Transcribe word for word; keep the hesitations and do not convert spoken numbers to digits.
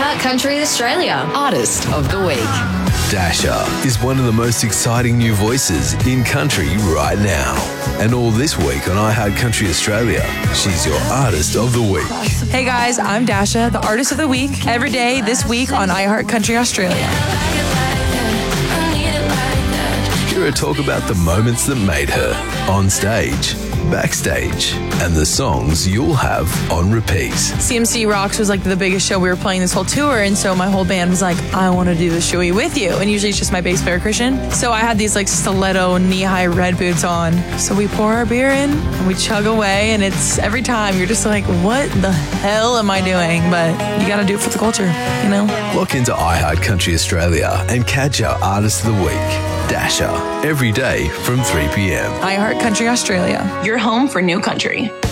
iHeart Country Australia Artist of the Week. Dasha is one of the most exciting new voices in country right now. And all this week on iHeart Country Australia, she's your Artist of the Week. Hey guys, I'm Dasha, the Artist of the Week, every day this week on iHeart Country Australia. Hear her talk about the moments that made her on stage, backstage, and the songs you'll have on repeat. C M C Rocks was like the biggest show we were playing this whole tour, and so my whole band was like, I want to do the showy with you. And usually it's just my bass player Christian. So I had these like stiletto knee-high red boots on. So we pour our beer in and we chug away, and it's every time you're just like, what the hell am I doing? But you got to do it for the culture, you know? Lock into iHeart Country Australia and catch our Artist of the Week, Dasha, every day from three p.m. iHeart Country Australia, your home for new country.